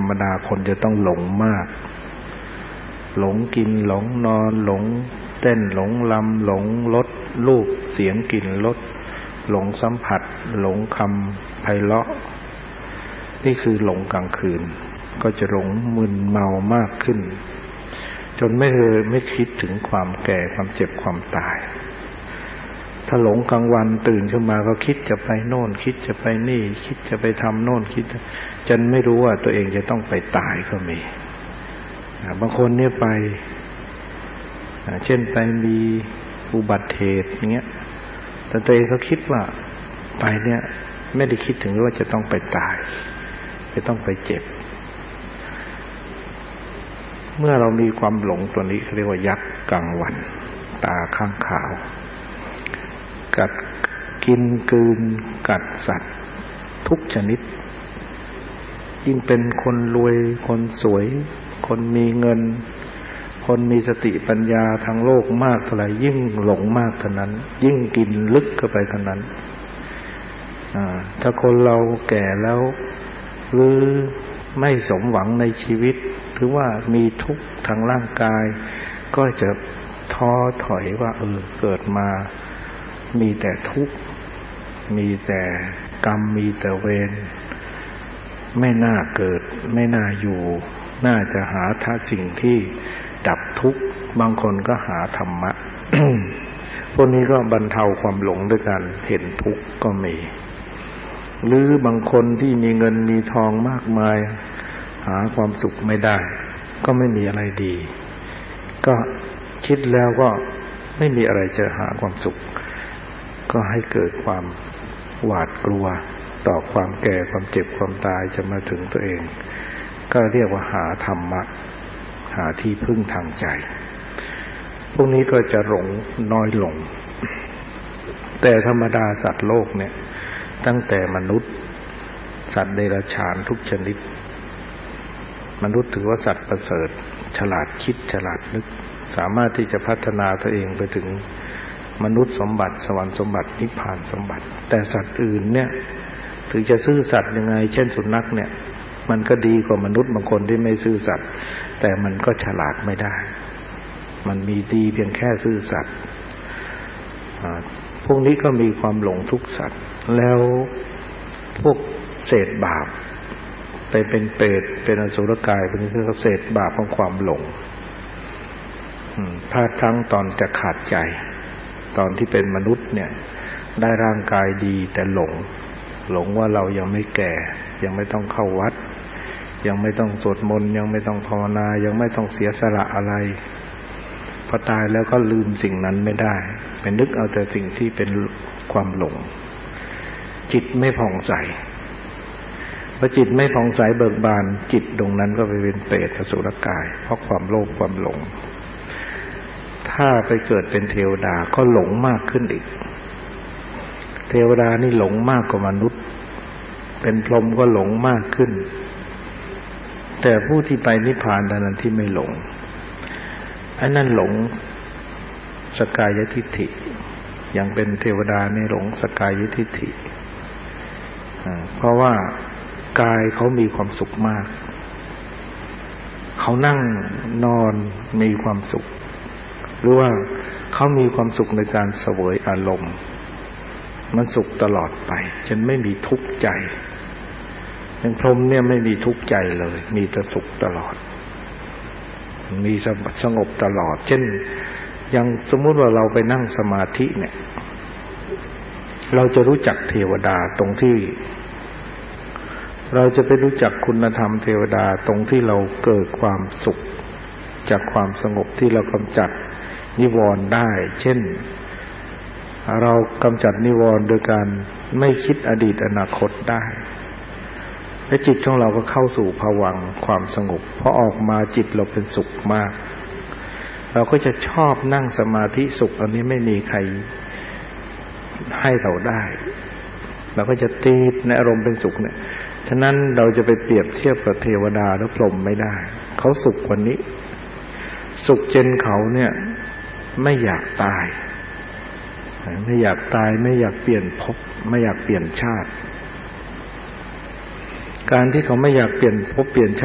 รมดาคนจะต้องหลงมากหลงกินหลงนอนหลงเต้นหลงรำหลงรสรูปเสียงกลิ่นรสหลงสัมผัสหลงคำไพเราะนี่คือหลงกลางคืนก็จะหลงมึนเมามากขึ้นจนไม่คิดถึงความแก่ความเจ็บความตายถ้าหลงกลางวันตื่นขึ้นมาก็คิดจะไปโน่นคิดจะไปนี่คิดจะไปทำโน่นคิดจนไม่รู้ว่าตัวเองจะต้องไปตายก็มีบางคนเนี่ยไปเช่นไปมีอุบัติเหตุอย่างเงี้ยแต่ตัวเองก็คิดว่าไปเนี่ยไม่ได้คิดถึงว่าจะต้องไปตายจะต้องไปเจ็บเมื่อเรามีความหลงตัวนี้เขาเรียกว่ายักษ์กลางวันตาข้างขาวกัดกินกลืนกัดสัตว์ทุกชนิดยิ่งเป็นคนรวยคนสวยคนมีเงินคนมีสติปัญญาทางโลกมากเท่าไหร่ยิ่งหลงมากเท่านั้นยิ่งกินลึกเข้าไปเท่านั้นถ้าคนเราแก่แล้วหรือไม่สมหวังในชีวิตหรือว่ามีทุกข์ทางร่างกายก็จะท้อถอยว่าเกิดมามีแต่ทุกข์มีแต่กรรมมีแต่เวรไม่น่าเกิดไม่น่าอยู่น่าจะหาสิ่งที่ดับทุกข์บางคนก็หาธรรมะ พวกนี้ก็บรรเทาความหลงด้วยการเห็นทุกข์ก็มีหรือบางคนที่มีเงินมีทองมากมายหาความสุขไม่ได้ก็ไม่มีอะไรดีก็คิดแล้วก็ไม่มีอะไรจะหาความสุขก็ให้เกิดความหวาดกลัวต่อความแก่ความเจ็บความตายจะมาถึงตัวเองก็เรียกว่าหาธรรมะหาที่พึ่งทางใจพวกนี้ก็จะหลงน้อยลงแต่ธรรมดาสัตว์โลกเนี่ยตั้งแต่มนุษย์สัตว์เดรัจฉานทุกชนิดมนุษย์ถือว่าสัตว์ประเสริฐฉลาดคิดฉลาดนึกสามารถที่จะพัฒนาตัวเองไปถึงมนุษย์สมบัติสวรรค์สมบัตินิพพานสมบัติแต่สัตว์อื่นเนี่ยถึงจะซื่อสัตย์ยังไงเช่นสุนัขเนี่ยมันก็ดีกว่ามนุษย์บางคนที่ไม่ซื่อสัตย์แต่มันก็ฉลาดไม่ได้มันมีดีเพียงแค่ซื่อสัตย์พวกนี้ก็มีความหลงทุกสัตว์แล้วพวกเศษบาปไปเป็นเปรตเป็นอสุรกายพวกนี้คือเศษบาปของความหลงพลาดพลั้งตอนจะขาดใจตอนที่เป็นมนุษย์เนี่ยได้ร่างกายดีแต่หลงว่าเรายังไม่แก่ยังไม่ต้องเข้าวัดยังไม่ต้องสวดมนต์ยังไม่ต้องภาวนายังไม่ต้องเสียสละอะไรพอตายแล้วก็ลืมสิ่งนั้นไม่ได้เป็นนึกเอาแต่สิ่งที่เป็นความหลงจิตไม่ผ่องใสพอจิตไม่ผ่องใสเบิกบานจิตตรงนั้นก็ไปเป็นเปรตอสุรกายเพราะความโลภความหลงถ้าไปเกิดเป็นเทวดาก็หลงมากขึ้นอีกเทวดานี่หลงมากกว่ามนุษย์เป็นพรหมก็หลงมากขึ้นแต่ผู้ที่ไปนิพพานเท่านั้นที่ไม่หลงอันนั้นหลงสกายทิฏฐิอย่างเป็นเทวดาในหลงสกายทิฏฐิเพราะว่ากายเขามีความสุขมากเขานั่งนอนมีความสุขหรือว่าเขามีความสุขในการเสวยอารมณ์มันสุขตลอดไปจนไม่มีทุกข์ใจอย่างพรหมเนี่ยไม่มีทุกข์ใจเลยมีแต่สุขตลอดมีสงบตลอดเช่นอย่างสมมุติว่าเราไปนั่งสมาธิเนี่ยเราจะรู้จักเทวดาตรงที่เราจะไปรู้จักคุณธรรมเทวดาตรงที่เราเกิดความสุขจากความสงบที่เรากำจัดนิวรณ์ได้เช่นเรากำจัดนิวรณ์โดยการไม่คิดอดีตอนาคตได้และจิตของเราก็เข้าสู่ภวังค์ความสงบพอออกมาจิตเราเป็นสุขมากเราก็จะชอบนั่งสมาธิสุขอันนี้ไม่มีใครให้เราได้เราก็จะติดในอารมณ์เป็นสุขเนี่ยฉะนั้นเราจะไปเปรียบเทียบกับเทวดาหรือพรหมไม่ได้เขาสุขกว่านี้สุขจนเขาเนี่ยไม่อยากตายไม่อยากตายไม่อยากเปลี่ยนภพไม่อยากเปลี่ยนชาติการที่เขาไม่อยากเปลี่ยนภพเปลี่ยนชาติ